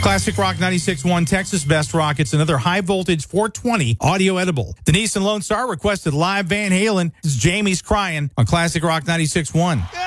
Classic Rock 96.1 Texas Best Rock. It's another high voltage 420 audio edible. Denise and Lone Star requested live Van Halen. It's Jamie's Crying on Classic Rock 96.1.